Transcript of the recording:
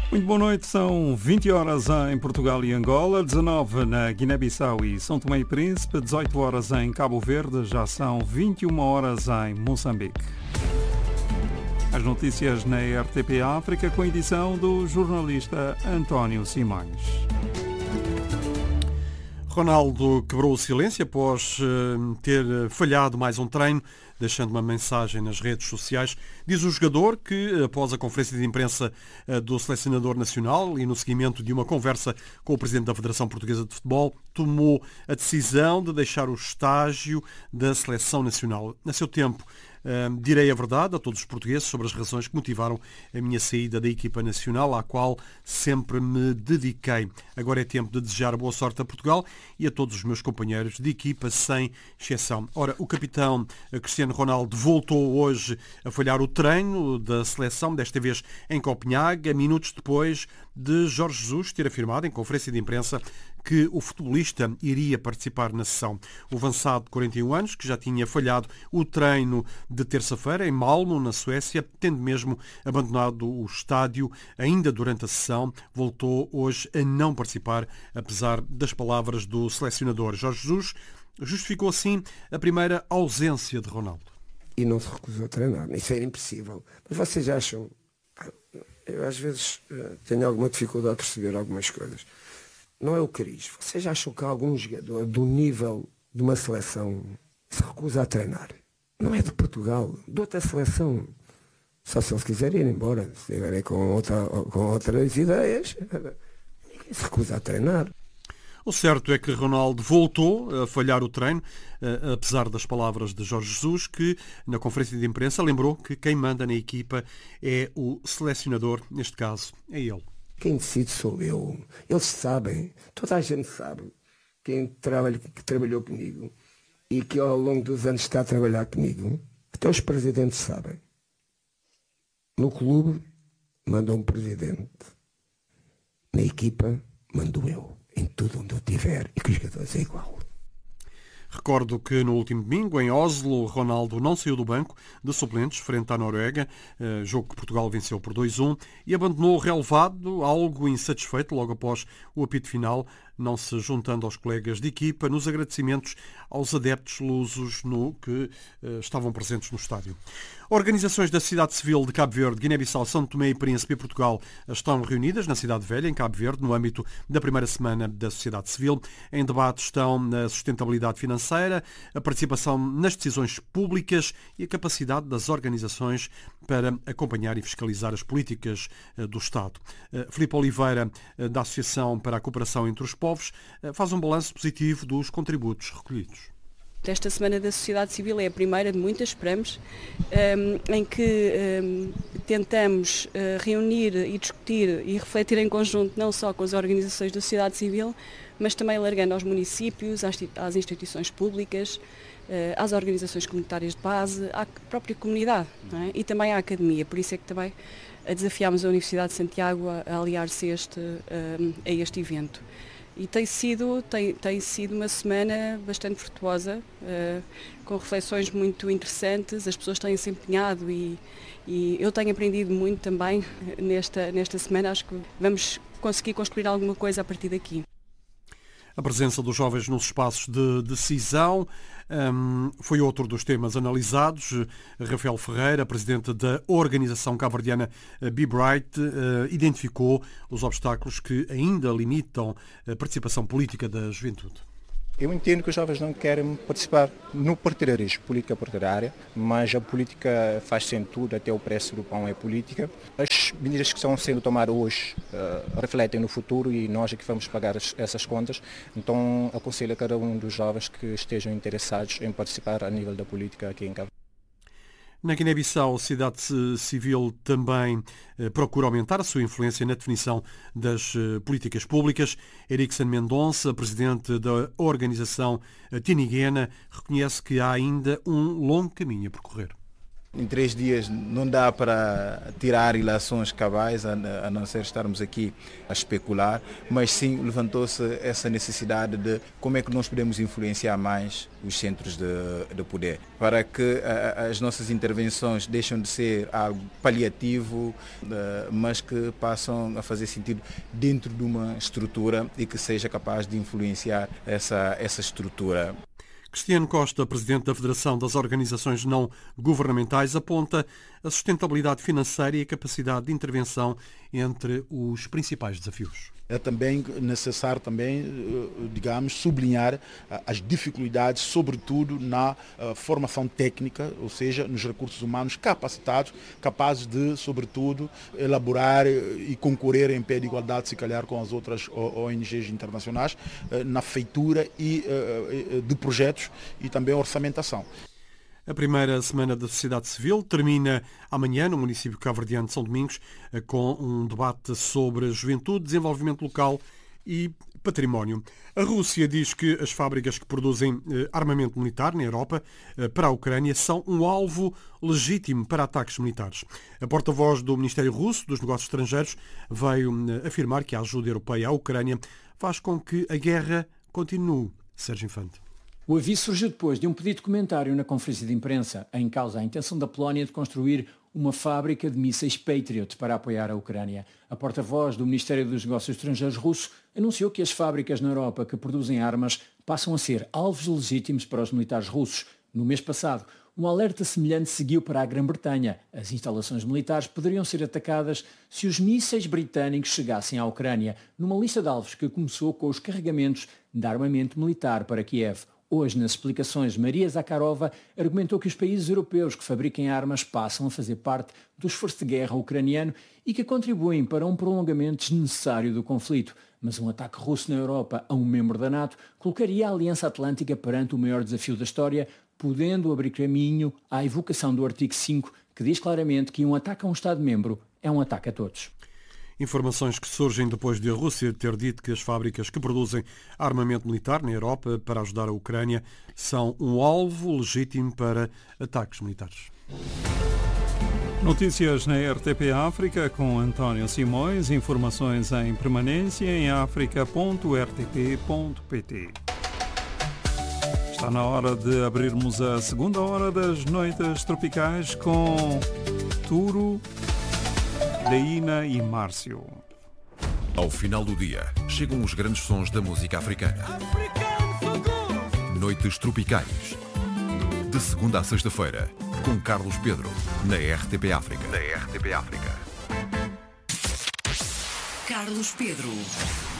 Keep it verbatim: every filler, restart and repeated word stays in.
Muito boa noite, são vinte horas em Portugal e Angola, dezanove na Guiné-Bissau e São Tomé e Príncipe, dezoito horas em Cabo Verde, já são vinte e uma horas em Moçambique. As notícias na R T P África com a edição do jornalista António Simões. Ronaldo quebrou o silêncio após ter falhado mais um treino, deixando uma mensagem nas redes sociais. Diz o jogador que, após a conferência de imprensa do selecionador nacional e no seguimento de uma conversa com o presidente da Federação Portuguesa de Futebol, tomou a decisão de deixar o estágio da seleção nacional. A seu tempo, Uh, direi a verdade a todos os portugueses sobre as razões que motivaram a minha saída da equipa nacional, à qual sempre me dediquei. Agora é tempo de desejar boa sorte a Portugal e a todos os meus companheiros de equipa, sem exceção. Ora, o capitão Cristiano Ronaldo voltou hoje a falhar o treino da seleção, desta vez em Copenhague, minutos depois de Jorge Jesus ter afirmado em conferência de imprensa que o futebolista iria participar na sessão. O avançado de quarenta e um anos, que já tinha falhado o treino de terça-feira em Malmö, na Suécia, tendo mesmo abandonado o estádio ainda durante a sessão, voltou hoje a não participar, apesar das palavras do selecionador. Jorge Jesus justificou assim a primeira ausência de Ronaldo. E não se recusou a treinar. Isso era impossível. Mas vocês acham... Eu às vezes tenho alguma dificuldade de perceber algumas coisas. Não é o cariz. Vocês acham que algum jogador do nível de uma seleção se recusa a treinar? Não é de Portugal, de outra seleção. Só se eles quiserem ir embora, se estiverem com, outra, com outras ideias, ninguém se recusa a treinar. O certo é que Ronaldo voltou a falhar o treino, apesar das palavras de Jorge Jesus, que na conferência de imprensa lembrou que quem manda na equipa é o selecionador, neste caso é ele. Quem decide sou eu. Eles sabem, toda a gente sabe, quem trabalha, que trabalhou comigo e que ao longo dos anos está a trabalhar comigo, até os presidentes sabem. No clube, manda um presidente. Na equipa, mando eu. Em tudo onde eu estiver e que os jogadores é igual. Recordo que no último domingo, em Oslo, Ronaldo não saiu do banco de suplentes frente à Noruega, jogo que Portugal venceu por dois a um, e abandonou o relevado, algo insatisfeito logo após o apito final, não se juntando aos colegas de equipa nos agradecimentos aos adeptos lusos no, que uh, estavam presentes no estádio. Organizações da sociedade civil de Cabo Verde, Guiné-Bissau, São Tomé e Príncipe e Portugal estão reunidas na Cidade Velha, em Cabo Verde, no âmbito da primeira semana da sociedade civil. Em debate estão a sustentabilidade financeira, a participação nas decisões públicas e a capacidade das organizações para acompanhar e fiscalizar as políticas uh, do Estado. Uh, Filipe Oliveira, uh, da Associação para a Cooperação entre os Povos, uh, faz um balanço positivo dos contributos recolhidos. Esta Semana da Sociedade Civil é a primeira de muitas, esperamos, um, em que um, tentamos uh, reunir e discutir e refletir em conjunto não só com as organizações da sociedade civil, mas também alargando aos municípios, às, às instituições públicas, uh, às organizações comunitárias de base, à própria comunidade, não é? E também à academia. Por isso é que também desafiámos a Universidade de Santiago a, a aliar-se a este, um, a este evento. E tem sido, tem, tem sido uma semana bastante frutuosa, uh, com reflexões muito interessantes, as pessoas têm-se empenhado e, e eu tenho aprendido muito também nesta, nesta semana. Acho que vamos conseguir construir alguma coisa a partir daqui. A presença dos jovens nos espaços de decisão um, foi outro dos temas analisados. Rafael Ferreira, presidente da organização cabo-verdiana Be Bright, uh, identificou os obstáculos que ainda limitam a participação política da juventude. Eu entendo que os jovens não querem participar no partidarismo, política partidária, mas a política faz sentido, até o preço do pão é política. As medidas que estão sendo tomadas hoje uh, refletem no futuro e nós é que vamos pagar as, essas contas. Então aconselho a cada um dos jovens que estejam interessados em participar a nível da política aqui em Cabo. Na Guiné-Bissau, a sociedade civil também eh, procura aumentar a sua influência na definição das eh, políticas públicas. Eriksen Mendonça, presidente da organização Tiniguena, reconhece que há ainda um longo caminho a percorrer. Em três dias não dá para tirar ilações cabais, a, a não ser estarmos aqui a especular, mas sim levantou-se essa necessidade de como é que nós podemos influenciar mais os centros de, de poder, para que a, as nossas intervenções deixem de ser algo paliativo, uh, mas que passam a fazer sentido dentro de uma estrutura e que seja capaz de influenciar essa, essa estrutura. Cristiano Costa, presidente da Federação das Organizações Não Governamentais, aponta a sustentabilidade financeira e a capacidade de intervenção entre os principais desafios. É também necessário também, digamos, sublinhar as dificuldades, sobretudo na formação técnica, ou seja, nos recursos humanos capacitados, capazes de, sobretudo, elaborar e concorrer em pé de igualdade, se calhar, com as outras O N Gs internacionais, na feitura e de projetos e também orçamentação. A primeira semana da sociedade civil termina amanhã no município cabo-verdiano de São Domingos com um debate sobre juventude, desenvolvimento local e património. A Rússia diz que as fábricas que produzem armamento militar na Europa para a Ucrânia são um alvo legítimo para ataques militares. A porta-voz do Ministério Russo dos Negócios Estrangeiros veio afirmar que a ajuda europeia à Ucrânia faz com que a guerra continue. Sérgio Infante. O aviso surgiu depois de um pedido de comentário na conferência de imprensa, em causa a intenção da Polónia de construir uma fábrica de mísseis Patriot para apoiar a Ucrânia. A porta-voz do Ministério dos Negócios Estrangeiros russo anunciou que as fábricas na Europa que produzem armas passam a ser alvos legítimos para os militares russos. No mês passado, um alerta semelhante seguiu para a Grã-Bretanha. As instalações militares poderiam ser atacadas se os mísseis britânicos chegassem à Ucrânia, numa lista de alvos que começou com os carregamentos de armamento militar para Kiev. Hoje, nas explicações, Maria Zakharova argumentou que os países europeus que fabriquem armas passam a fazer parte do esforço de guerra ucraniano e que contribuem para um prolongamento desnecessário do conflito. Mas um ataque russo na Europa a um membro da NATO colocaria a Aliança Atlântica perante o maior desafio da história, podendo abrir caminho à evocação do artigo cinco, que diz claramente que um ataque a um Estado-membro é um ataque a todos. Informações que surgem depois de a Rússia ter dito que as fábricas que produzem armamento militar na Europa para ajudar a Ucrânia são um alvo legítimo para ataques militares. Notícias na R T P África com António Simões. Informações em permanência em africa ponto r t p ponto p t. Está na hora de abrirmos a segunda hora das noites tropicais com Turo, Leina e Márcio. Ao final do dia, chegam os grandes sons da música africana. Noites Tropicais. De segunda a sexta-feira, com Carlos Pedro, na R T P África. Na R T P África. Carlos Pedro.